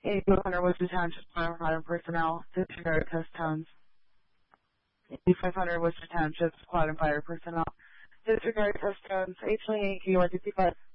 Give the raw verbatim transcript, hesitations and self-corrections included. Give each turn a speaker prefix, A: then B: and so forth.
A: eighty-five hundred Worcester Township Fire Department personnel, disregard test tones. eighty-five hundred Worcester Township Squad and Fire personnel, disregard test tones, H Yankee one fifty-five.